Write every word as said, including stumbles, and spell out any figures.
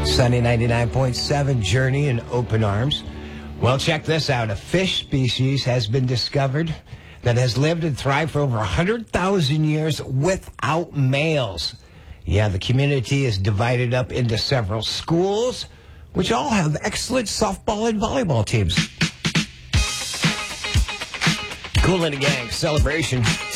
Sunny ninety-nine point seven, Journey and Open Arms. Well, check this out. A fish species has been discovered that has lived and thrived for over one hundred thousand years without males. Yeah, the community is divided up into several schools, which all have excellent softball and volleyball teams. Kool and the Gang celebration.